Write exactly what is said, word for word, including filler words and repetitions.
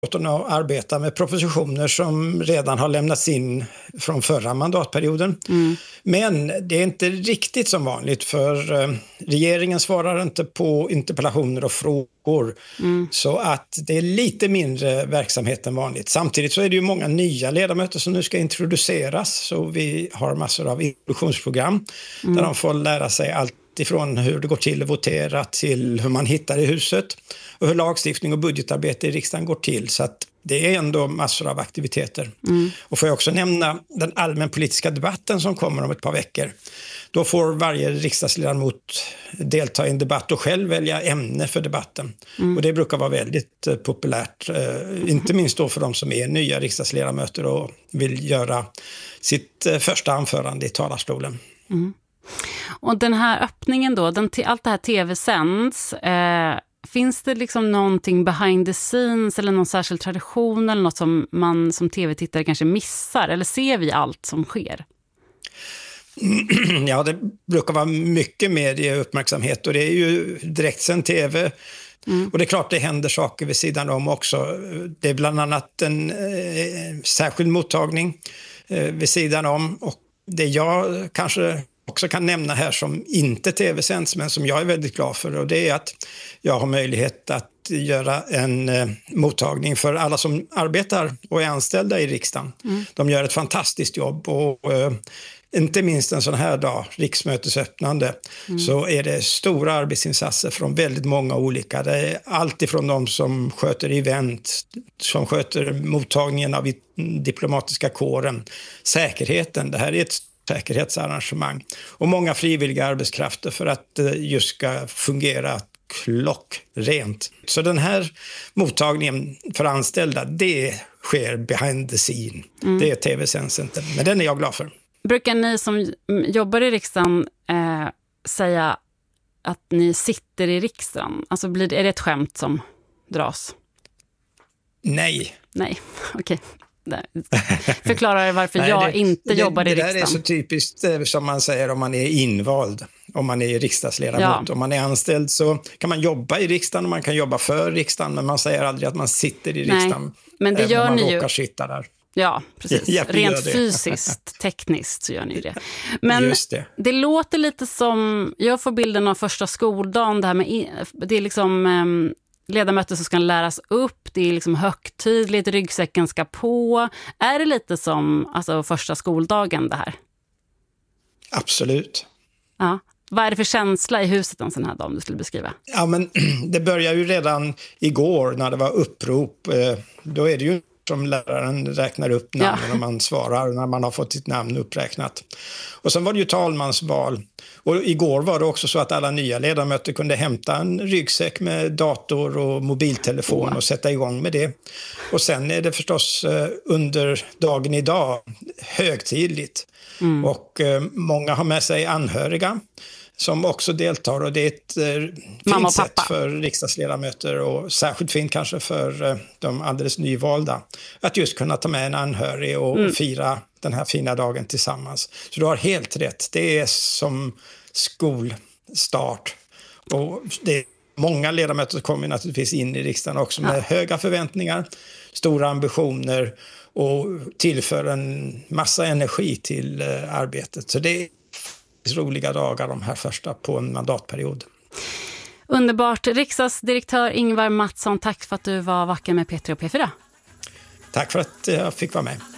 att arbeta med propositioner som redan har lämnats in från förra mandatperioden. Mm. Men det är inte riktigt som vanligt, för eh, regeringen svarar inte på interpellationer och frågor. Mm. Så att det är lite mindre verksamhet än vanligt. Samtidigt så är det ju många nya ledamöter som nu ska introduceras. Så vi har massor av introduktionsprogram mm. där de får lära sig allt ifrån hur det går till att votera till hur man hittar i huset och hur lagstiftning och budgetarbete i riksdagen går till. Så att det är ändå massor av aktiviteter. Mm. Och får jag också nämna den allmänpolitiska debatten som kommer om ett par veckor. Då får varje riksdagsledamot delta i en debatt och själv välja ämne för debatten. Mm. Och det brukar vara väldigt eh, populärt. Eh, inte minst då för de som är nya riksdagsledamöter och vill göra sitt eh, första anförande i talarstolen. Mm. Och den här öppningen då, den, allt det här tv-sänds, eh, finns det liksom någonting behind the scenes eller någon särskild tradition eller något som man som tv-tittare kanske missar, eller ser vi allt som sker? Ja, det brukar vara mycket medieuppmärksamhet och det är ju direktsänd tv. Mm. Och det är klart det händer saker vid sidan om också. Det är bland annat en eh, särskild mottagning eh, vid sidan om, och det jag kanske också kan nämna här som inte tv-sänds men som jag är väldigt glad för, och det är att jag har möjlighet att göra en eh, mottagning för alla som arbetar och är anställda i riksdagen. Mm. De gör ett fantastiskt jobb, och eh, inte minst en sån här dag, riksmötesöppnande, mm. så är det stora arbetsinsatser från väldigt många olika. Det är allt ifrån de som sköter event, som sköter mottagningen av diplomatiska kåren, säkerheten. Det här är ett säkerhetsarrangemang och många frivilliga arbetskrafter för att just ska fungera klockrent. Så den här mottagningen för anställda, det sker behind the scene. Mm. Det är tv-sänds inte, men den är jag glad för. Brukar ni som jobbar i riksdagen eh, säga att ni sitter i riksdagen? Alltså blir det, är det ett skämt som dras? Nej. Nej, okej. Förklarar varför Nej, jag det, inte det, jobbar i det riksdagen. Det där är så typiskt som man säger om man är invald, om man är riksdagsledamot. Ja. Om man är anställd så kan man jobba i riksdagen och man kan jobba för riksdagen, men man säger aldrig att man sitter i riksdagen. Nej, men det gör man ni råkar ju. Sitta där. Ja, precis. Ja, rent fysiskt, tekniskt så gör ni ju det. Men Just det. det låter lite som, jag får bilden av första skoldagen, det här med, det är liksom um, ledamöter som ska läras upp, det är liksom högtidligt, ryggsäcken ska på. Är det lite som alltså, första skoldagen det här? Absolut. Ja. Vad är det för känsla i huset en sån här dag, om du skulle beskriva? Ja, men det börjar ju redan igår när det var upprop. Då är det ju som läraren räknar upp namnen ja. Och man svarar när man har fått sitt namn uppräknat. Och sen var det ju talmansval. Och igår var det också så att alla nya ledamöter kunde hämta en ryggsäck med dator och mobiltelefon wow. och sätta igång med det. Och sen är det förstås under dagen idag högtidligt. Mm. Och eh, många har med sig anhöriga som också deltar, och det är ett eh, fint sätt för riksdagsledamöter, och särskilt fint kanske för eh, de alldeles nyvalda, att just kunna ta med en anhörig och mm. fira den här fina dagen tillsammans. Så du har helt rätt, det är som skolstart, och det är många ledamöter som kommer naturligtvis in i riksdagen också med ja. höga förväntningar, stora ambitioner och tillför en massa energi till eh, arbetet. Så det är roliga dagar de här första på en mandatperiod. Underbart. Riksdagsdirektör Ingvar Mattsson, tack för att du var vacker med P tre och P fyra. Tack för att jag fick vara med.